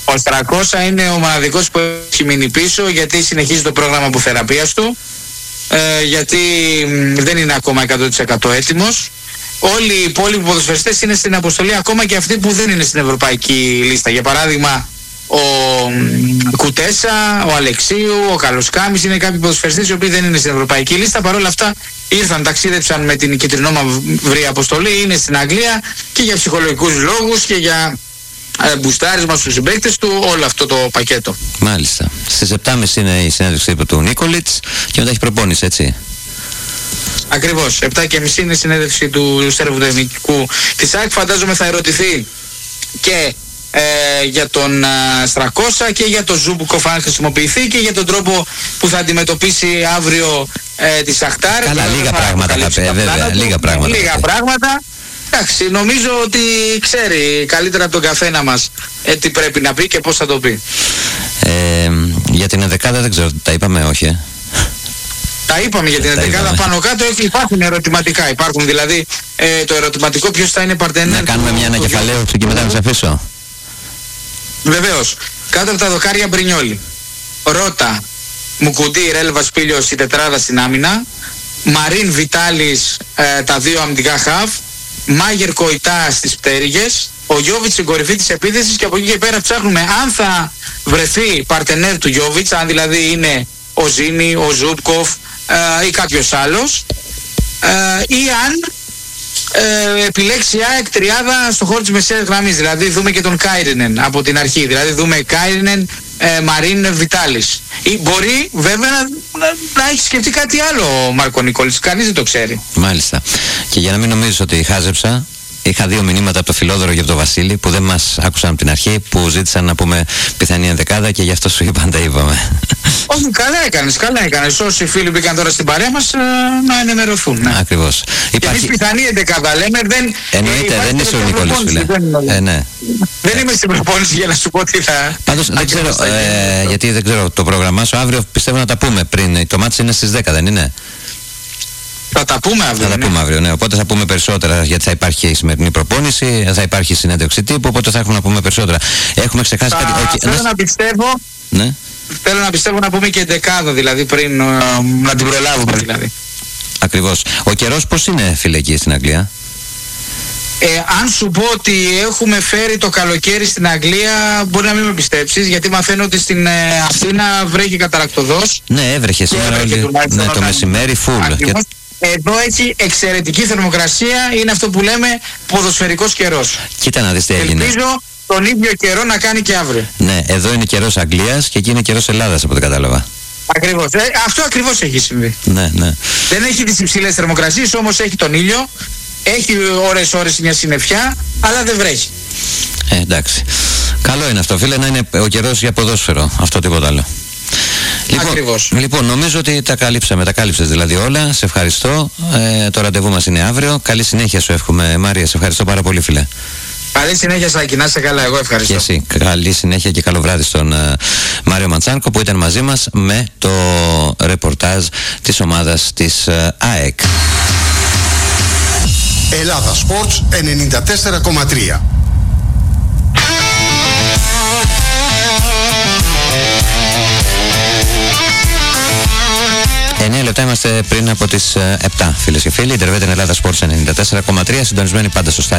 Ο Στρακώσα είναι ο μοναδικός που έχει μείνει πίσω, γιατί συνεχίζει το πρόγραμμα αποθεραπείας του, γιατί δεν είναι ακόμα 100% έτοιμος. Όλοι οι υπόλοιποι ποδοσφαιριστές είναι στην αποστολή, ακόμα και αυτοί που δεν είναι στην ευρωπαϊκή λίστα. Για παράδειγμα, ο Κουτέσα, ο Αλεξίου, ο Καλοσκάμης είναι κάποιοι ποδοσφαιριστές οι οποίοι δεν είναι στην ευρωπαϊκή λίστα. Παρ' όλα αυτά ήρθαν, ταξίδεψαν με την κυτρινόμαυρη αποστολή, είναι στην Αγγλία και για ψυχολογικούς λόγους και για μπουστάρισμα στους συμπαίκτες του, όλο αυτό το πακέτο. Μάλιστα. Στις 7.30 είναι η συνέντευξη του Νίκολιτς και μετά έχει προπόνηση, έτσι. Ακριβώς. 7.30 είναι η συνέντευξη του Σέρβου Τεχνικού της ΑΕΚ. Φαντάζομαι θα ερωτηθεί και για τον Στρακώσα και για τον Ζούμπκοφ, αν χρησιμοποιηθεί, και για τον τρόπο που θα αντιμετωπίσει αύριο τη Σαχτάρ. Καλά, λίγα πράγματα θα πει, βέβαια. Λίγα πράγματα. Εντάξει, νομίζω ότι ξέρει καλύτερα από τον καθένα μας τι πρέπει να πει και πώς θα το πει. Για την ενδεκάδα δεν ξέρω, τα είπαμε, όχι. Τα είπαμε για την ενδεκάδα πάνω κάτω, υπάρχουν ερωτηματικά. Υπάρχουν δηλαδή το ερωτηματικό ποιος θα είναι παρτενέρ. Να κάνουμε μια ανακεφαλαίωση και μετά να σε αφήσω. Βεβαίως. Κάτω από τα δοκάρια Μπρινιόλι, Ρότα, Μουκουντή, Ρέλβας, Πίλιος, η τετράδα στην άμυνα. Μαρίν, Βιτάλης, τα δύο αμυντικά χαφ. Μάγερ, Κοϊτά στις πτέρυγες. Ο Γιόβιτς στην κορυφή της επίθεσης, και από εκεί και πέρα ψάχνουμε αν θα βρεθεί παρτενέρ του Γιόβιτς, αν δηλαδή είναι ο Ζίνι, ο Ζούμπκοφ ή κάποιος άλλος, ή αν επιλέξει η ΑΕΚ τριάδα στο χώρο της μεσαίας γραμμής. Δηλαδή δούμε και τον Κάιρινεν από την αρχή. Δηλαδή δούμε Κάιρινεν, Μαρίν, Βιτάλης. Ή μπορεί βέβαια να έχει σκεφτεί κάτι άλλο ο Μάρκο Νικόλης. Κανείς δεν το ξέρει. Μάλιστα. Και για να μην νομίζεις ότι χάζεψα, είχα δύο μηνύματα από το Φιλόδωρο και από τον Βασίλη που δεν μας άκουσαν από την αρχή, που ζήτησαν να πούμε πιθανή ενδεκάδα και γι' αυτό σου είπαν τα είπαμε. Όχι, καλά έκανες. Όσοι φίλοι μπήκαν τώρα στην παρέα μας να ενημερωθούν. Ναι. Ακριβώς. Και εμείς πιθανή ενδεκάδα λέμε, εννοείται, δεν είσαι ο Νικόλης, φίλε. Ναι. Δεν είμαι στην προπόνηση για να σου πω τι θα... Πάντως δεν ξέρω, γιατί δεν ξέρω το πρόγραμμά σου. Αύριο πιστεύω να τα πούμε πριν. Το μάτς είναι στις 10, δεν είναι? Θα τα πούμε αύριο. Θα τα πούμε αύριο, ναι. Οπότε θα πούμε περισσότερα, γιατί θα υπάρχει και η σημερινή προπόνηση, θα υπάρχει συνέντευξη τύπου, οπότε θα έχουμε να πούμε περισσότερα. Έχουμε ξεχάσει κάτι. Θέλω να πιστεύω. Ναι. Θέλω να πιστεύω να πούμε και δεκάδα, δηλαδή πριν να την προλάβουμε δηλαδή. Ακριβώς. Ο καιρός πώς είναι, φίλε, εκεί στην Αγγλία? Αν σου πω ότι έχουμε φέρει το καλοκαίρι στην Αγγλία, μπορεί να μην με πιστέψεις, γιατί μαθαίνω ότι στην Αθήνα βρέχει καταρακτωδώς. Ναι, έβρεχε σήμερα το μεσημέρι φουλ. Εδώ έχει εξαιρετική θερμοκρασία, είναι αυτό που λέμε ποδοσφαιρικός καιρός. Κοίτα να δεις τι έγινε. Ελπίζω τον ίδιο καιρό να κάνει και αύριο. Ναι, εδώ είναι καιρός Αγγλίας και εκεί είναι καιρός Ελλάδας, από ό,τι κατάλαβα. Ακριβώς. Αυτό ακριβώς έχει συμβεί. Ναι. Δεν έχει τις υψηλές θερμοκρασίες, όμως έχει τον ήλιο, έχει ώρες μια συννεφιά, αλλά δεν βρέχει. Εντάξει. Καλό είναι αυτό, φίλε, να είναι ο καιρός για ποδόσφαιρο. Αυτό, τίποτα άλλο. Λοιπόν, νομίζω ότι τα κάλυψες δηλαδή όλα. Σε ευχαριστώ. Το ραντεβού μας είναι αύριο. Καλή συνέχεια σου εύχομαι, Μάρια. Σε ευχαριστώ πάρα πολύ, φίλε. Καλή συνέχεια, Σάκη. Να είσαι καλά. Εγώ ευχαριστώ. Και εσύ. Καλή συνέχεια και καλό βράδυ στον Μάριο Ματσάνκο, που ήταν μαζί μας με το ρεπορτάζ της ομάδας της ΑΕΚ. Ελλάδα Sports 94,3. 9 λεπτά είμαστε πριν από τις 7, φίλες και φίλοι. Ιντερβέτ Ελλάδα Sports 94,3, συντονισμένοι πάντα σωστά.